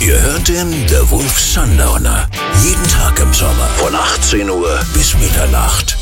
Ihr hört den The Wolf Sundowner. Jeden Tag im Sommer von 18 Uhr bis Mitternacht.